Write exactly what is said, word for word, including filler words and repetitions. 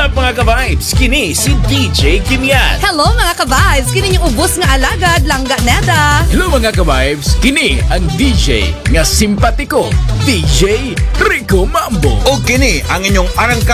up mga ka-vibes? Kini si D J Kimian. Hello mga ka-vibes! Kini yung ubos nga alagad, langga neta. Hello mga ka-vibes, kini ang D J nga simpatiko, D J Rico Mambo. O kini ang inyong arangka